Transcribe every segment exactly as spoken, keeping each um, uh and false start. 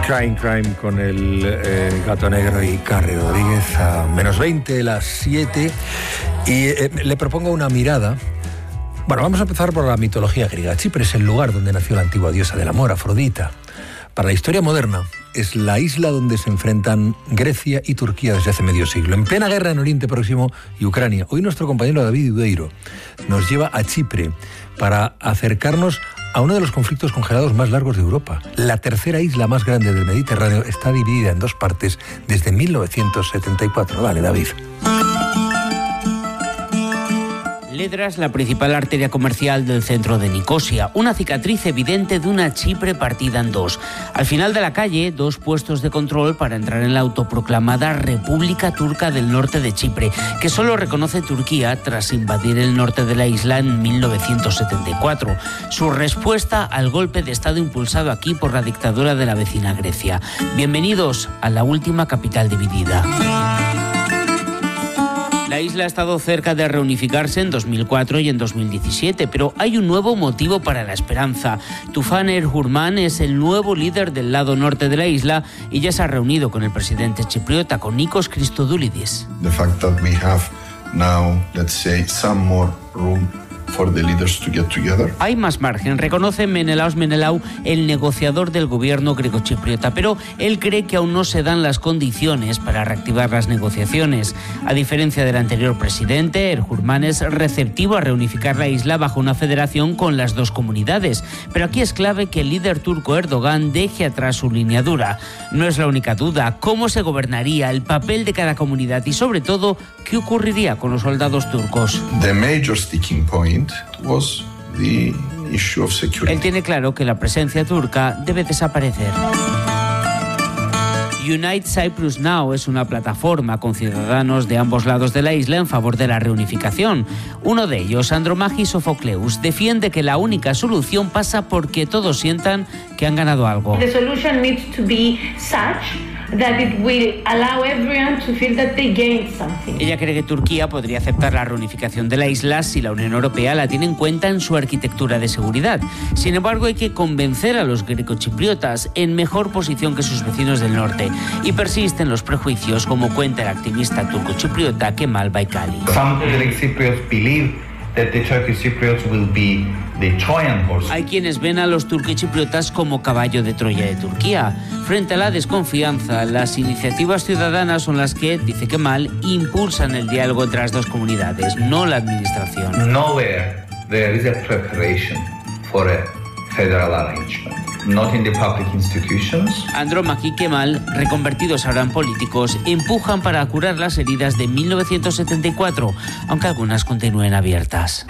Crime Crime con el eh, Gato Negro y Carrie Rodríguez a menos veinte, las siete. Y eh, le propongo una mirada. Bueno, vamos a empezar por la mitología griega. Chipre es el lugar donde nació la antigua diosa del amor, Afrodita. Para la historia moderna, es la isla donde se enfrentan Grecia y Turquía desde hace medio siglo. En plena guerra en Oriente Próximo y Ucrania. Hoy nuestro compañero David Udeiro nos lleva a Chipre para acercarnos a uno de los conflictos congelados más largos de Europa. La tercera isla más grande del Mediterráneo está dividida en dos partes desde mil novecientos setenta y cuatro. Dale, David. Ledra es la principal arteria comercial del centro de Nicosia, una cicatriz evidente de una Chipre partida en dos. Al final de la calle, dos puestos de control para entrar en la autoproclamada República Turca del Norte de Chipre, que solo reconoce Turquía tras invadir el norte de la isla en mil novecientos setenta y cuatro. Su respuesta al golpe de Estado impulsado aquí por la dictadura de la vecina Grecia. Bienvenidos a la última capital dividida. La isla ha estado cerca de reunificarse en dos mil cuatro y en dos mil diecisiete, pero hay un nuevo motivo para la esperanza. Tufan Erhurman es el nuevo líder del lado norte de la isla y ya se ha reunido con el presidente chipriota, con Nikos Christodoulidis. The fact that we have now, let's say, some more room for the leaders to get together. Hay más margen, reconoce Menelaos Menelau, el negociador del gobierno grecochipriota, pero él cree que aún no se dan las condiciones para reactivar las negociaciones. A diferencia del anterior presidente, Erhurman es receptivo a reunificar la isla bajo una federación con las dos comunidades, pero aquí es clave que el líder turco Erdogan deje atrás su línea dura. No es la única duda, cómo se gobernaría, el papel de cada comunidad y sobre todo, qué ocurriría con los soldados turcos. The major sticking point was the issue of security. Él tiene claro que la presencia turca debe desaparecer. Unite Cyprus Now es una plataforma con ciudadanos de ambos lados de la isla en favor de la reunificación. Uno de ellos, Andromachis Sofocleus, defiende que la única solución pasa porque todos sientan que han ganado algo. The solution needs to be such that it will allow everyone to feel that they gained something. Ella cree que Turquía podría aceptar la reunificación de la isla si la Unión Europea la tiene en cuenta en su arquitectura de seguridad. Sin embargo, hay que convencer a los grecochipriotas en mejor posición que sus vecinos del norte y persisten los prejuicios, como cuenta el activista turco-chipriota Kemal Baykali. Some Greek Cypriots believe that the Turkish Cypriots will be the Trojan horse. Hay quienes ven a los turcochipriotas como caballo de Troya de Turquía. Frente a la desconfianza, las iniciativas ciudadanas son las que, dice Kemal, impulsan el diálogo entre las dos comunidades, no la administración. Nowhere there is a preparation for a federal arrangement. Not in the public institutions. Andromachi y Kemal, reconvertidos ahora en políticos, empujan para curar las heridas de mil novecientos setenta y cuatro, aunque algunas continúen abiertas.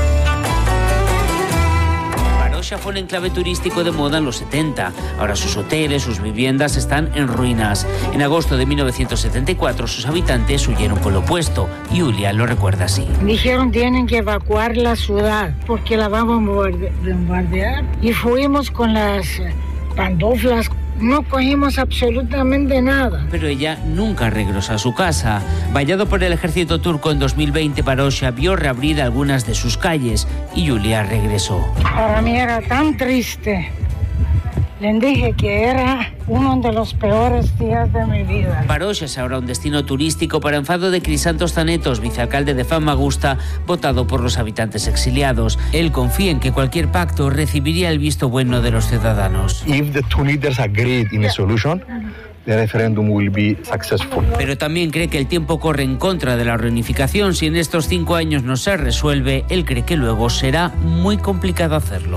Varosha fue un enclave turístico de moda en los setenta. Ahora sus hoteles, sus viviendas están en ruinas. En agosto de mil novecientos setenta y cuatro sus habitantes huyeron con lo opuesto. Yulia lo recuerda así. Dijeron tienen que evacuar la ciudad porque la vamos a bombardear. Y fuimos con las pantuflas. No cogimos absolutamente nada. Pero ella nunca regresó a su casa. Vallado por el ejército turco en dos mil veinte, Varosha vio reabrir algunas de sus calles y Yulia regresó. Para mí era tan triste. Les dije que era uno de los peores días de mi vida. Varosha es ahora un destino turístico para enfado de Crisantos Zanetos, vicealcalde de Famagusta, votado por los habitantes exiliados. Él confía en que cualquier pacto recibiría el visto bueno de los ciudadanos. If the two leaders agreed in a solution, the referendum will be successful. Pero también cree que el tiempo corre en contra de la reunificación. Si en estos cinco años no se resuelve, él cree que luego será muy complicado hacerlo.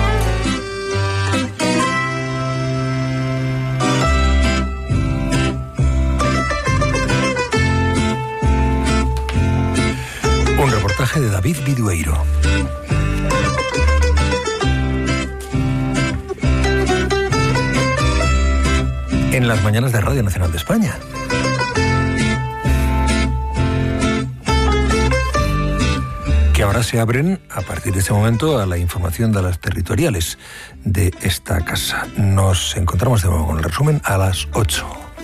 Un reportaje de David Vidueiro. En las mañanas de Radio Nacional de España. Que ahora se abren, a partir de este momento, a la información de las territoriales de esta casa. Nos encontramos de nuevo con el resumen a las ocho.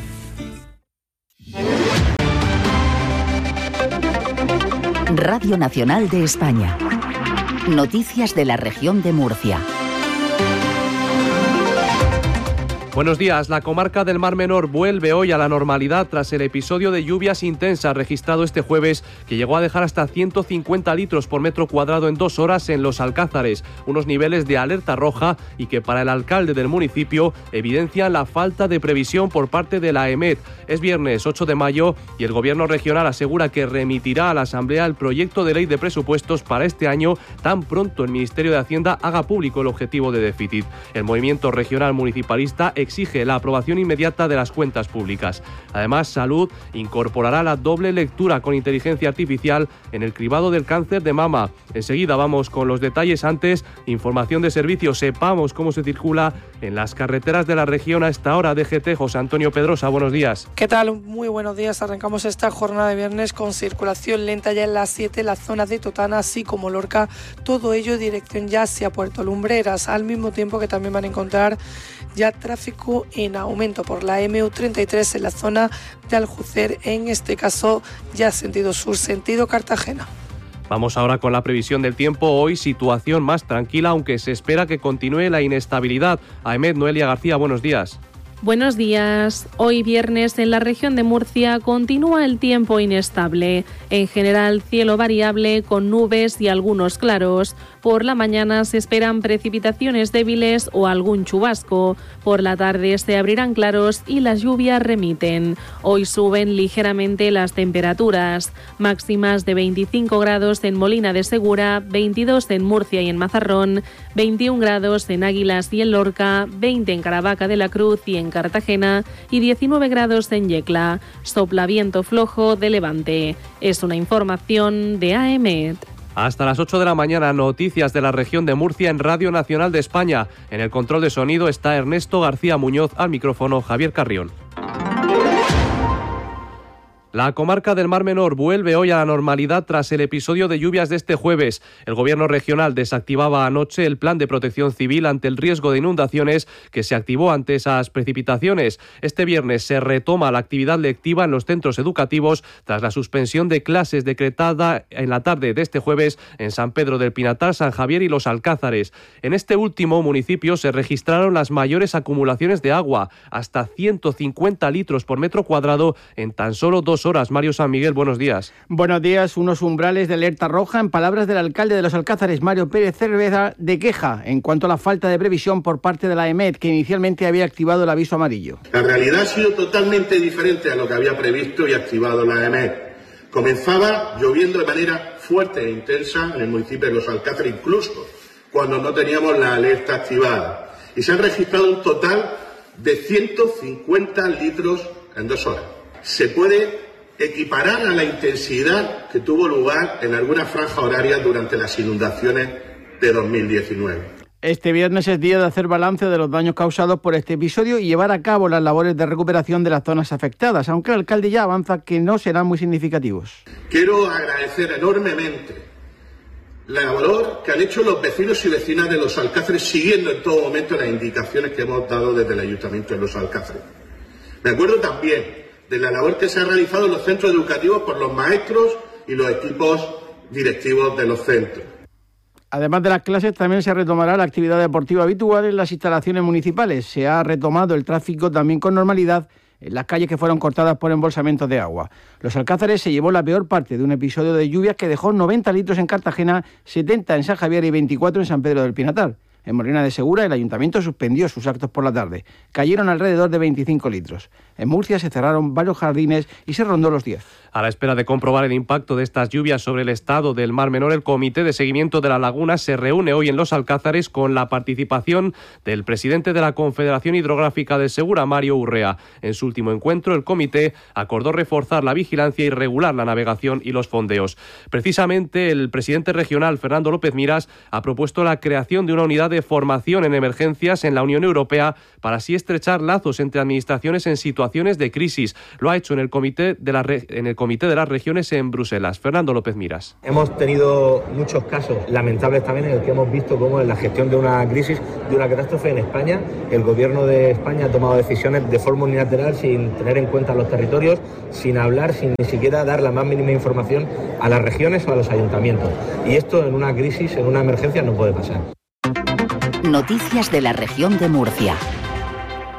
Radio Nacional de España. Noticias de la región de Murcia. Buenos días. La comarca del Mar Menor vuelve hoy a la normalidad tras el episodio de lluvias intensas registrado este jueves, que llegó a dejar hasta ciento cincuenta litros por metro cuadrado en dos horas en Los Alcázares, unos niveles de alerta roja y que para el alcalde del municipio evidencian la falta de previsión por parte de la EMET. Es viernes ocho de mayo y el gobierno regional asegura que remitirá a la Asamblea el proyecto de ley de presupuestos para este año tan pronto el Ministerio de Hacienda haga público el objetivo de déficit. El movimiento regional municipalista exige la aprobación inmediata de las cuentas públicas. Además, Salud incorporará la doble lectura con inteligencia artificial en el cribado del cáncer de mama. Enseguida vamos con los detalles. Antes, información de servicios. Sepamos cómo se circula en las carreteras de la región a esta hora. D G T, José Antonio Pedrosa, buenos días. ¿Qué tal? Muy buenos días. Arrancamos esta jornada de viernes con circulación lenta ya en las siete, las zonas de Totana, así como Lorca, todo ello en dirección ya hacia Puerto Lumbreras, al mismo tiempo que también van a encontrar ya tráfico en aumento por la M U treinta y tres en la zona de Aljucer, en este caso ya sentido sur, sentido Cartagena. Vamos ahora con la previsión del tiempo. Hoy situación más tranquila, aunque se espera que continúe la inestabilidad. Ahmed, Noelia García, buenos días. Buenos días. Hoy viernes en la región de Murcia continúa el tiempo inestable. En general, cielo variable con nubes y algunos claros. Por la mañana se esperan precipitaciones débiles o algún chubasco. Por la tarde se abrirán claros y las lluvias remiten. Hoy suben ligeramente las temperaturas. Máximas de veinticinco grados en Molina de Segura, veintidós en Murcia y en Mazarrón, veintiún grados en Águilas y en Lorca, veinte en Caravaca de la Cruz y en Cartagena y diecinueve grados en Yecla. Sopla viento flojo de levante. Es una información de A M E T. Hasta las ocho de la mañana, noticias de la región de Murcia en Radio Nacional de España. En el control de sonido está Ernesto García Muñoz, al micrófono Javier Carrión. La comarca del Mar Menor vuelve hoy a la normalidad tras el episodio de lluvias de este jueves. El gobierno regional desactivaba anoche el plan de protección civil ante el riesgo de inundaciones que se activó ante esas precipitaciones. Este viernes se retoma la actividad lectiva en los centros educativos tras la suspensión de clases decretada en la tarde de este jueves en San Pedro del Pinatar, San Javier y Los Alcázares. En este último municipio se registraron las mayores acumulaciones de agua, hasta ciento cincuenta litros por metro cuadrado en tan solo dos horas. Mario San Miguel, buenos días. Buenos días. Unos umbrales de alerta roja, en palabras del alcalde de Los Alcázares, Mario Pérez Cerveza, de queja en cuanto a la falta de previsión por parte de la EMET, que inicialmente había activado el aviso amarillo. La realidad ha sido totalmente diferente a lo que había previsto y activado la EMET. Comenzaba lloviendo de manera fuerte e intensa en el municipio de Los Alcázares, incluso cuando no teníamos la alerta activada. Y se han registrado un total de ciento cincuenta litros en dos horas. Se puede equiparar a la intensidad que tuvo lugar en algunas franjas horarias durante las inundaciones de dos mil diecinueve. Este viernes es día de hacer balance de los daños causados por este episodio y llevar a cabo las labores de recuperación de las zonas afectadas, aunque el alcalde ya avanza que no serán muy significativos. Quiero agradecer enormemente la labor que han hecho los vecinos y vecinas de Los Alcázares, siguiendo en todo momento las indicaciones que hemos dado desde el Ayuntamiento de Los Alcázares. Me acuerdo también de la labor que se ha realizado en los centros educativos por los maestros y los equipos directivos de los centros. Además de las clases, también se retomará la actividad deportiva habitual en las instalaciones municipales. Se ha retomado el tráfico también con normalidad en las calles que fueron cortadas por embolsamientos de agua. Los Alcázares se llevó la peor parte de un episodio de lluvias que dejó noventa litros en Cartagena, setenta en San Javier y veinticuatro en San Pedro del Pinatar. En Molina de Segura, el ayuntamiento suspendió sus actos por la tarde. Cayeron alrededor de veinticinco litros. En Murcia se cerraron varios jardines y se rondó los diez. A la espera de comprobar el impacto de estas lluvias sobre el estado del Mar Menor, el Comité de Seguimiento de la Laguna se reúne hoy en Los Alcázares con la participación del presidente de la Confederación Hidrográfica de Segura, Mario Urrea. En su último encuentro, el comité acordó reforzar la vigilancia y regular la navegación y los fondeos. Precisamente, el presidente regional, Fernando López Miras, ha propuesto la creación de una unidad de formación en emergencias en la Unión Europea para así estrechar lazos entre administraciones en situaciones de crisis. Lo ha hecho en el Comité de la Re- en el Comité de las Regiones en Bruselas. Fernando López Miras. Hemos tenido muchos casos lamentables también en el que hemos visto cómo en la gestión de una crisis, de una catástrofe en España, el gobierno de España ha tomado decisiones de forma unilateral sin tener en cuenta los territorios, sin hablar, sin ni siquiera dar la más mínima información a las regiones o a los ayuntamientos. Y esto en una crisis, en una emergencia, no puede pasar. Noticias de la región de Murcia.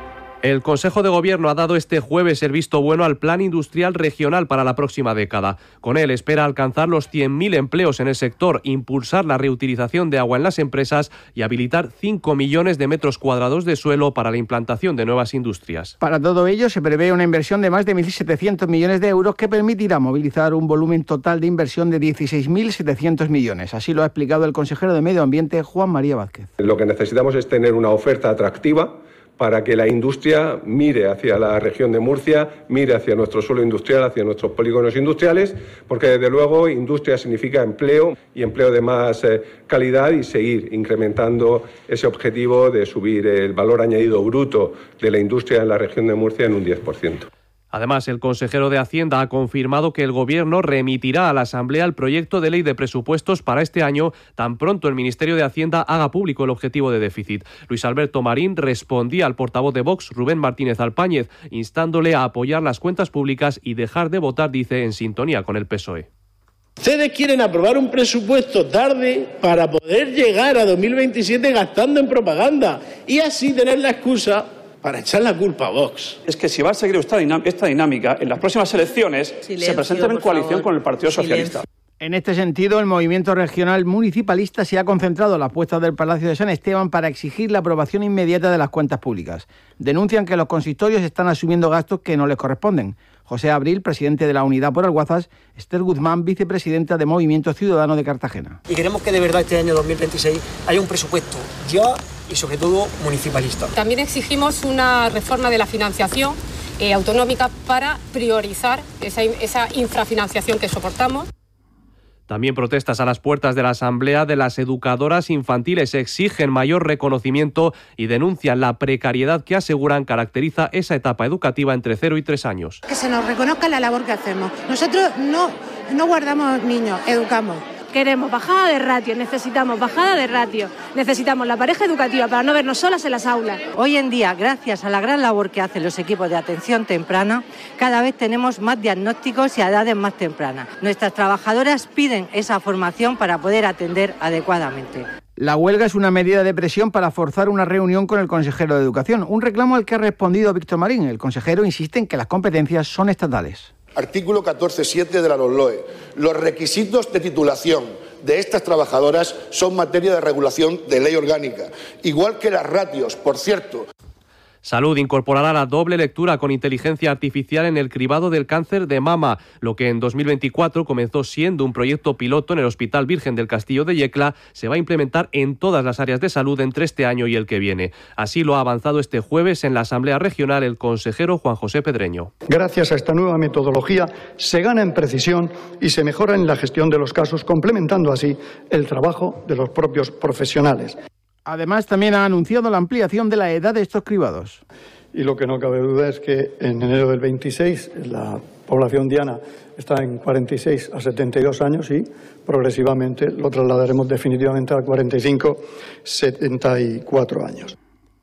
El Consejo de Gobierno ha dado este jueves el visto bueno al Plan Industrial Regional para la próxima década. Con él espera alcanzar los cien mil empleos en el sector, impulsar la reutilización de agua en las empresas y habilitar cinco millones de metros cuadrados de suelo para la implantación de nuevas industrias. Para todo ello se prevé una inversión de más de mil setecientos millones de euros que permitirá movilizar un volumen total de inversión de dieciséis mil setecientos millones. Así lo ha explicado el consejero de Medio Ambiente, Juan María Vázquez. Lo que necesitamos es tener una oferta atractiva para que la industria mire hacia la región de Murcia, mire hacia nuestro suelo industrial, hacia nuestros polígonos industriales, porque desde luego industria significa empleo y empleo de más eh, calidad y seguir incrementando ese objetivo de subir el valor añadido bruto de la industria en la región de Murcia en un diez por ciento. Además, el consejero de Hacienda ha confirmado que el Gobierno remitirá a la Asamblea el proyecto de ley de presupuestos para este año tan pronto el Ministerio de Hacienda haga público el objetivo de déficit. Luis Alberto Marín respondía al portavoz de Vox, Rubén Martínez Alpáñez, instándole a apoyar las cuentas públicas y dejar de votar, dice, en sintonía con el P S O E. Ustedes quieren aprobar un presupuesto tarde para poder llegar a dos mil veintisiete gastando en propaganda y así tener la excusa para echar la culpa a Vox. Es que si va a seguir esta, dinam- esta dinámica, en las próximas elecciones Silencio, se presentan en coalición favor. con el Partido Socialista. Silencio. En este sentido, el movimiento regional municipalista se ha concentrado en las puertas del Palacio de San Esteban para exigir la aprobación inmediata de las cuentas públicas. Denuncian que los consistorios están asumiendo gastos que no les corresponden. José Abril, presidente de la Unidad por Alguazas, Esther Guzmán, vicepresidenta de Movimiento Ciudadano de Cartagena. Y queremos que de verdad este año dos mil veintiséis haya un presupuesto ya y sobre todo municipalista. También exigimos una reforma de la financiación eh, autonómica para priorizar esa, esa infrafinanciación que soportamos. También protestas a las puertas de la Asamblea de las educadoras infantiles exigen mayor reconocimiento y denuncian la precariedad que aseguran caracteriza esa etapa educativa entre cero y tres años. Que se nos reconozca la labor que hacemos. Nosotros no, no guardamos niños, educamos. Queremos bajada de ratio, necesitamos bajada de ratio, necesitamos la pareja educativa para no vernos solas en las aulas. Hoy en día, gracias a la gran labor que hacen los equipos de atención temprana, cada vez tenemos más diagnósticos y a edades más tempranas. Nuestras trabajadoras piden esa formación para poder atender adecuadamente. La huelga es una medida de presión para forzar una reunión con el consejero de Educación, un reclamo al que ha respondido Víctor Marín. El consejero insiste en que las competencias son estatales. Artículo catorce punto siete de la LOMLOE. Los requisitos de titulación de estas trabajadoras son materia de regulación de ley orgánica, igual que las ratios, por cierto. Salud incorporará la doble lectura con inteligencia artificial en el cribado del cáncer de mama. Lo que en dos mil veinticuatro comenzó siendo un proyecto piloto en el Hospital Virgen del Castillo de Yecla se va a implementar en todas las áreas de salud entre este año y el que viene. Así lo ha avanzado este jueves en la Asamblea Regional el consejero Juan José Pedreño. Gracias a esta nueva metodología se gana en precisión y se mejora en la gestión de los casos, complementando así el trabajo de los propios profesionales. Además, también ha anunciado la ampliación de la edad de estos cribados. Y lo que no cabe duda es que en enero del veintiséis la población diana está en cuarenta y seis a setenta y dos años y progresivamente lo trasladaremos definitivamente a cuarenta y cinco a setenta y cuatro años.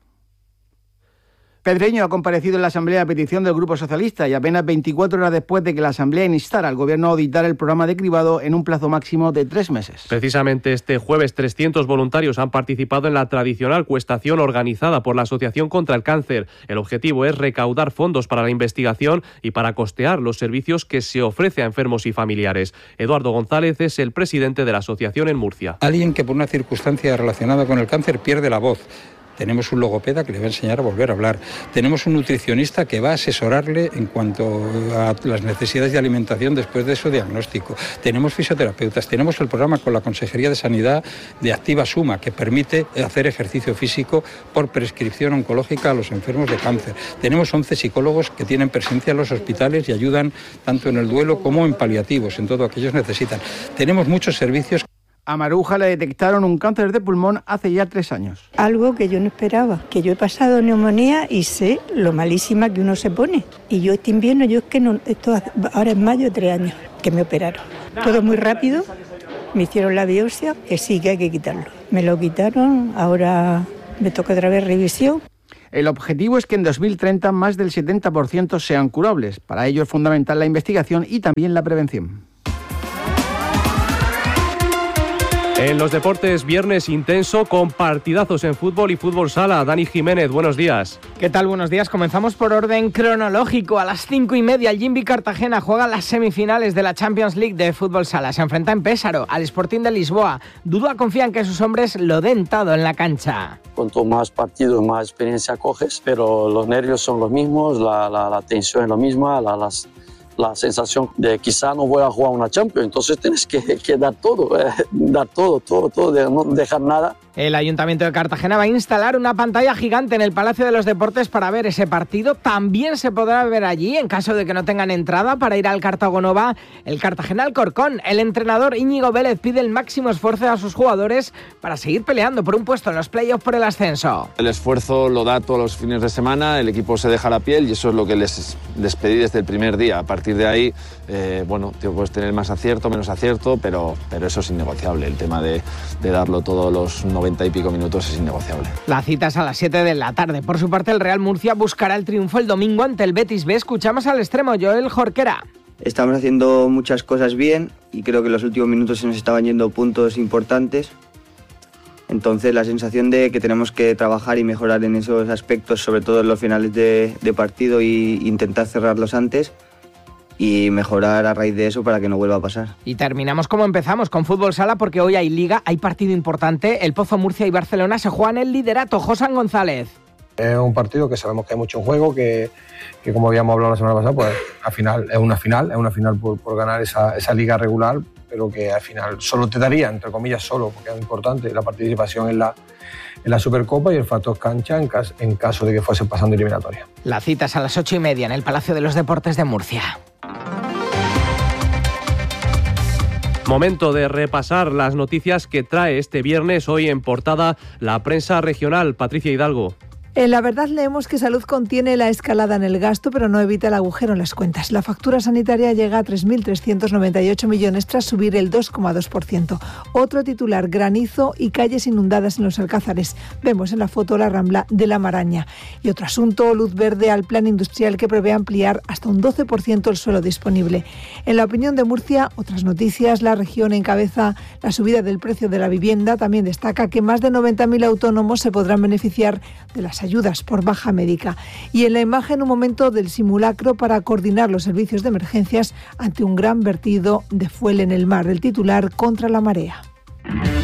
Pedreño ha comparecido en la Asamblea a petición del Grupo Socialista y apenas veinticuatro horas después de que la Asamblea instara al Gobierno a auditar el programa de cribado en un plazo máximo de tres meses. Precisamente este jueves trescientos voluntarios han participado en la tradicional cuestación organizada por la Asociación contra el Cáncer. El objetivo es recaudar fondos para la investigación y para costear los servicios que se ofrece a enfermos y familiares. Eduardo González es el presidente de la asociación en Murcia. Alguien que por una circunstancia relacionada con el cáncer pierde la voz. Tenemos un logopeda que le va a enseñar a volver a hablar. Tenemos un nutricionista que va a asesorarle en cuanto a las necesidades de alimentación después de su diagnóstico. Tenemos fisioterapeutas. Tenemos el programa con la Consejería de Sanidad de Activa Suma, que permite hacer ejercicio físico por prescripción oncológica a los enfermos de cáncer. Tenemos once psicólogos que tienen presencia en los hospitales y ayudan tanto en el duelo como en paliativos, en todo lo que ellos necesitan. Tenemos muchos servicios. A Maruja le detectaron un cáncer de pulmón hace ya tres años. Algo que yo no esperaba, que yo he pasado neumonía y sé lo malísima que uno se pone. Y yo este invierno, yo es que no, esto ahora es mayo, tres años que me operaron. Todo muy rápido, me hicieron la biopsia, que sí que hay que quitarlo. Me lo quitaron, ahora me toca otra vez revisión. El objetivo es que en dos mil treinta más del setenta por ciento sean curables. Para ello es fundamental la investigación y también la prevención. En los deportes, viernes intenso con partidazos en fútbol y fútbol sala. Dani Jiménez, buenos días. ¿Qué tal? Buenos días. Comenzamos por orden cronológico. A las cinco y media, el Jimby Cartagena juega las semifinales de la Champions League de fútbol sala. Se enfrenta en Pésaro al Sporting de Lisboa. Duda confía en que sus hombres lo den todo en la cancha. Cuanto más partidos, más experiencia coges, pero los nervios son los mismos, la, la, la tensión es la misma, la, las... la sensación de quizá no voy a jugar una Champions, entonces tienes que, que dar todo, eh, dar todo, todo, todo, de no dejar nada. El Ayuntamiento de Cartagena va a instalar una pantalla gigante en el Palacio de los Deportes para ver ese partido. También se podrá ver allí, en caso de que no tengan entrada, para ir al Cartagonova, el Cartagena Alcorcón. El entrenador Íñigo Vélez pide el máximo esfuerzo a sus jugadores para seguir peleando por un puesto en los playoffs por el ascenso. El esfuerzo lo da todos los fines de semana, el equipo se deja la piel y eso es lo que les, les pedí desde el primer día. A partir de ahí, eh, bueno, puedes tener más acierto, menos acierto, pero, pero eso es innegociable. El tema de, de darlo todos los noventa y pico minutos es innegociable. La cita es a las siete de la tarde. Por su parte, el Real Murcia buscará el triunfo el domingo ante el Betis B. Escuchamos al extremo Joel Jorquera. Estamos haciendo muchas cosas bien y creo que en los últimos minutos se nos estaban yendo puntos importantes. Entonces la sensación de que tenemos que trabajar y mejorar en esos aspectos, sobre todo en los finales de, de partido, e intentar cerrarlos antes y mejorar a raíz de eso para que no vuelva a pasar. Y terminamos como empezamos, con fútbol sala, porque hoy hay liga, hay partido importante. El Pozo Murcia y Barcelona se juegan el liderato. José González. Es un partido que sabemos que hay mucho en juego, que, que como habíamos hablado la semana pasada, pues al final es una final, es una final por, por ganar esa, esa liga regular, pero que al final solo te daría, entre comillas solo, porque es importante la participación en la, en la Supercopa y el factor cancha en caso, en caso de que fuese pasando eliminatoria. La cita es a las ocho y media en el Palacio de los Deportes de Murcia. Momento de repasar las noticias que trae este viernes, hoy en portada, la prensa regional. Patricia Hidalgo. En La Verdad leemos que Salud contiene la escalada en el gasto, pero no evita el agujero en las cuentas. La factura sanitaria llega a tres mil trescientos noventa y ocho millones tras subir el dos coma dos por ciento. Otro titular, granizo y calles inundadas en los Alcázares. Vemos en la foto la Rambla de la Maraña. Y otro asunto, luz verde al plan industrial que prevé ampliar hasta un doce por ciento el suelo disponible. En La Opinión de Murcia, otras noticias, la región encabeza la subida del precio de la vivienda. También destaca que más de noventa mil autónomos se podrán beneficiar de las ayudas por baja médica. Y en la imagen, un momento del simulacro para coordinar los servicios de emergencias ante un gran vertido de fuel en el mar. El titular, contra la marea.